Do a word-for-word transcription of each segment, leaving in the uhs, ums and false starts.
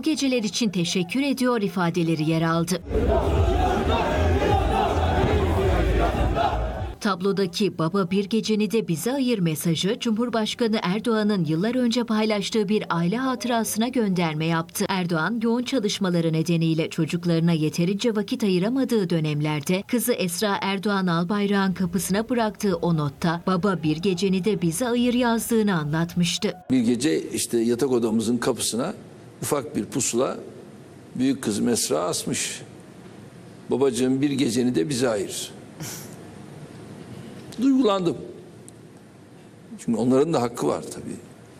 geceler için teşekkür ediyor ifadeleri yer aldı. Tablodaki "Baba bir geceni de bize ayır" mesajı Cumhurbaşkanı Erdoğan'ın yıllar önce paylaştığı bir aile hatırasına gönderme yaptı. Erdoğan, yoğun çalışmaları nedeniyle çocuklarına yeterince vakit ayıramadığı dönemlerde kızı Esra Erdoğan Albayrak'ın kapısına bıraktığı o notta "Baba bir geceni de bize ayır" yazdığını anlatmıştı. Bir gece işte yatak odamızın kapısına ufak bir pusula büyük kızım Esra asmış. "Babacığım bir geceni de bize ayır." Duygulandım. Çünkü onların da hakkı var tabii.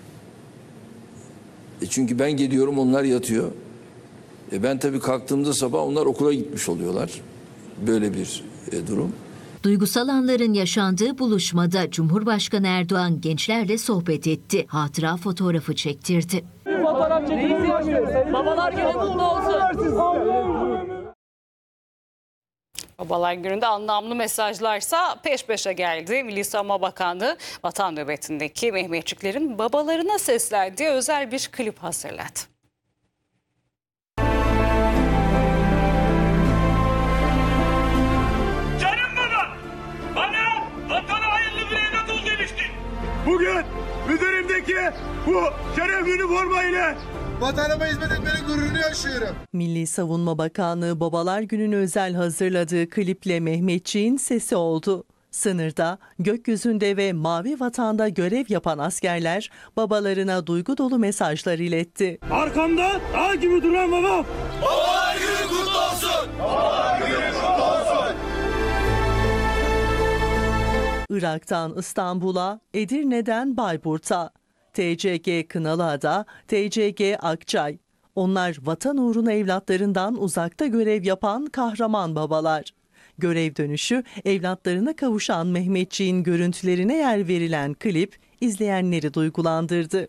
E çünkü ben geliyorum, onlar yatıyor. E ben tabii kalktığımda sabah onlar okula gitmiş oluyorlar. Böyle bir e, durum. Duygusal anların yaşandığı buluşmada Cumhurbaşkanı Erdoğan gençlerle sohbet etti. Hatıra fotoğrafı çektirdi. Fotoğraf çekildi. Babalar günü kutlu olsun. Babalar Günü'nde anlamlı mesajlarsa peş peşe geldi. Milli Savunma Bakanlığı vatan nöbetindeki Mehmetçiklerin babalarına seslendiği özel bir klip hazırladı. Canım baba, bana vatana hayırlı bir evlat ol demiştin. Bugün müdürümdeki bu şeref üniformayla vatanıma hizmet etmenin gururunu yaşıyorum. Milli Savunma Bakanlığı Babalar Günü'nü özel hazırladığı kliple Mehmetçiğin sesi oldu. Sınırda, gökyüzünde ve mavi vatanda görev yapan askerler babalarına duygu dolu mesajlar iletti. Arkamda dağ gibi duran babam. Babalar Günü kutlu olsun. Babalar Günü kutlu olsun. Irak'tan İstanbul'a, Edirne'den Bayburt'a, T C G Kınalıada, T C G Akçay. Onlar vatan uğruna evlatlarından uzakta görev yapan kahraman babalar. Görev dönüşü evlatlarına kavuşan Mehmetçiğin görüntülerine yer verilen klip izleyenleri duygulandırdı.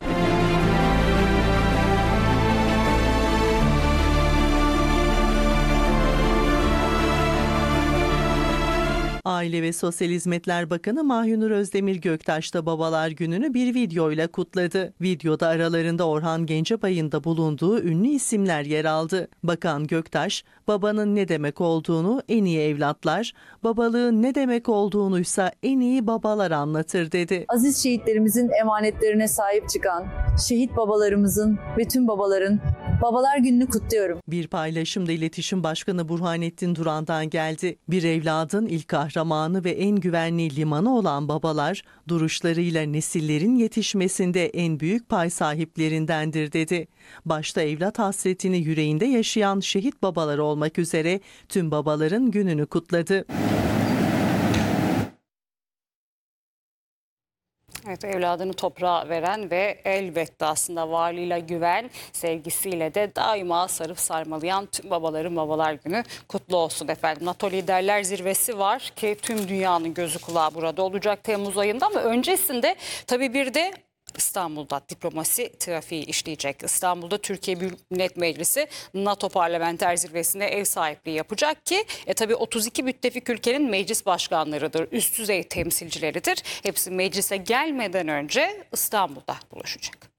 Aile ve Sosyal Hizmetler Bakanı Mahinur Özdemir Göktaş da Babalar Günü'nü bir videoyla kutladı. Videoda aralarında Orhan Gencebay'ın da bulunduğu ünlü isimler yer aldı. Bakan Göktaş, babanın ne demek olduğunu en iyi evlatlar, babalığın ne demek olduğunuysa en iyi babalar anlatır dedi. Aziz şehitlerimizin emanetlerine sahip çıkan şehit babalarımızın ve tüm babaların Babalar Günü'nü kutluyorum. Bir paylaşımda İletişim Başkanı Burhanettin Duran'dan geldi. Bir evladın ilk kahramanı ve en güvenli limanı olan babalar, duruşlarıyla nesillerin yetişmesinde en büyük pay sahiplerindendir dedi. Başta evlat hasretini yüreğinde yaşayan şehit babalar olmak üzere tüm babaların gününü kutladı. Evet, evladını toprağa veren ve elbette aslında varlığıyla güven, sevgisiyle de daima sarıp sarmalayan tüm babaların Babalar Günü kutlu olsun efendim. NATO Liderler Zirvesi var ki tüm dünyanın gözü kulağı burada olacak Temmuz ayında, ama öncesinde tabii bir de İstanbul'da diplomasi trafiği işleyecek. İstanbul'da Türkiye Büyük Millet Meclisi NATO Parlamenter Zirvesi'ne ev sahipliği yapacak ki e tabii otuz iki müttefik ülkenin meclis başkanlarıdır, üst düzey temsilcileridir. Hepsi meclise gelmeden önce İstanbul'da buluşacak.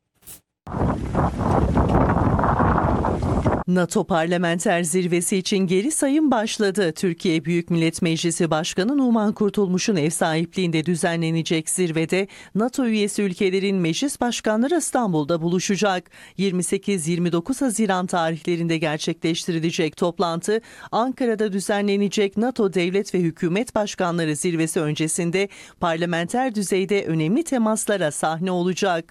NATO Parlamenter Zirvesi için geri sayım başladı. Türkiye Büyük Millet Meclisi Başkanı Numan Kurtulmuş'un ev sahipliğinde düzenlenecek zirvede NATO üyesi ülkelerin meclis başkanları İstanbul'da buluşacak. yirmi sekiz yirmi dokuz Haziran tarihlerinde gerçekleştirilecek toplantı Ankara'da düzenlenecek NATO Devlet ve Hükümet Başkanları Zirvesi öncesinde parlamenter düzeyde önemli temaslara sahne olacak.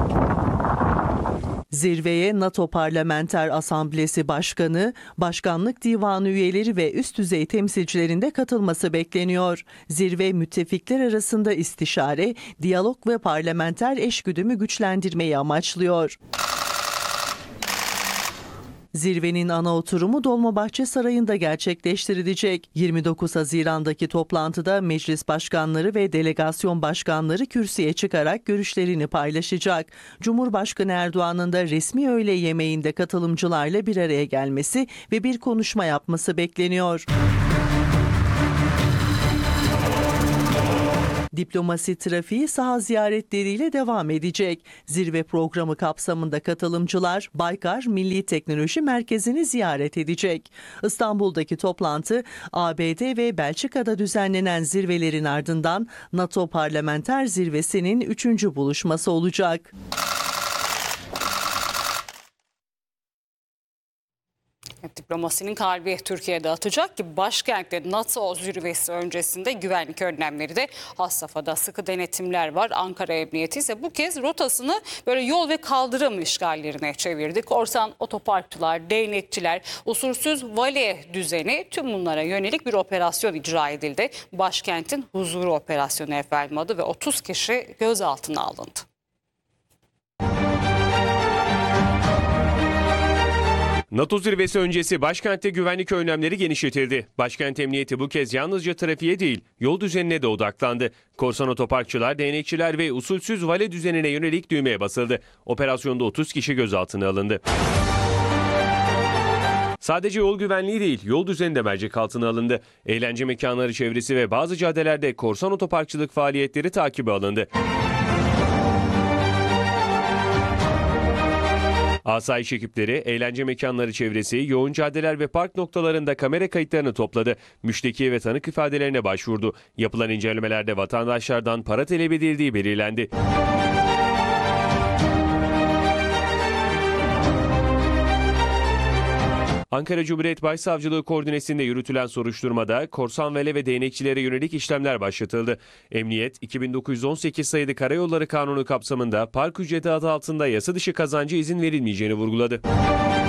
Zirveye NATO Parlamenter Asamblesi Başkanı, Başkanlık Divanı üyeleri ve üst düzey temsilcilerin de katılması bekleniyor. Zirve müttefikler arasında istişare, diyalog ve parlamenter eşgüdümü güçlendirmeyi amaçlıyor. Zirvenin ana oturumu Dolmabahçe Sarayı'nda gerçekleştirilecek. yirmi dokuz Haziran'daki toplantıda meclis başkanları ve delegasyon başkanları kürsüye çıkarak görüşlerini paylaşacak. Cumhurbaşkanı Erdoğan'ın da resmi öğle yemeğinde katılımcılarla bir araya gelmesi ve bir konuşma yapması bekleniyor. Diplomasi trafiği saha ziyaretleriyle devam edecek. Zirve programı kapsamında katılımcılar Baykar Milli Teknoloji Merkezi'ni ziyaret edecek. İstanbul'daki toplantı A B D ve Belçika'da düzenlenen zirvelerin ardından NATO Parlamenter Zirvesi'nin üçüncü buluşması olacak. Diplomasinin kalbi Türkiye'de atacak ki başkentte NATO zirvesi öncesinde güvenlik önlemleri de has safhada, sıkı denetimler var. Ankara Emniyeti ise bu kez rotasını böyle yol ve kaldırım işgallerine çevirdi. Korsan otoparkçılar, değnekçiler, usulsüz vale düzeni, tüm bunlara yönelik bir operasyon icra edildi. Başkentin huzuru operasyonu efendim adı ve otuz kişi gözaltına alındı. NATO zirvesi öncesi başkentte güvenlik önlemleri genişletildi. Başkent Emniyeti bu kez yalnızca trafiğe değil, yol düzenine de odaklandı. Korsan otoparkçılar, değnekçiler ve usulsüz vale düzenine yönelik düğmeye basıldı. Operasyonda otuz kişi gözaltına alındı. Sadece yol güvenliği değil, yol düzeni de mercek altına alındı. Eğlence mekanları çevresi ve bazı caddelerde korsan otoparkçılık faaliyetleri takibe alındı. Asayiş ekipleri eğlence mekanları çevresi, yoğun caddeler ve park noktalarında kamera kayıtlarını topladı. Müşteki ve tanık ifadelerine başvurdu. Yapılan incelemelerde vatandaşlardan para talep edildiği belirlendi. Ankara Cumhuriyet Başsavcılığı koordinesinde yürütülen soruşturmada korsan vale ve değnekçilere yönelik işlemler başlatıldı. Emniyet, iki bin dokuz yüz on sekiz sayılı Karayolları Kanunu kapsamında park ücreti adı altında yasa dışı kazancı izin verilmeyeceğini vurguladı.